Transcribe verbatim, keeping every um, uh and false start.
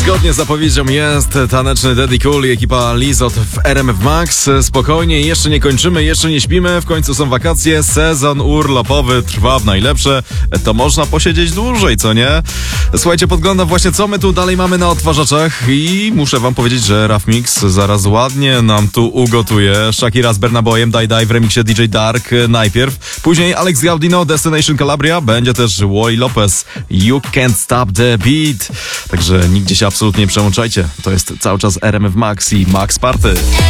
Zgodnie z zapowiedzią jest taneczny Daddy Cool i ekipa Lizot w R M F Max. Spokojnie, jeszcze nie kończymy, jeszcze nie śpimy, w końcu są wakacje, sezon urlopowy trwa w najlepsze, to można posiedzieć dłużej, co nie? Słuchajcie, podglądam właśnie, co my tu dalej mamy na odtwarzaczach i muszę wam powiedzieć, że Raf Mix zaraz ładnie nam tu ugotuje. Shakira z Burna Boyem, Die Die w remiksie D J Dark najpierw, później Alex Gaudino, Destination Calabria, będzie też Wally Lopez, You Can't Stop the Beat. Także nigdzie się absolutnie nie przełączajcie. To jest cały czas R M F Max i Max Party.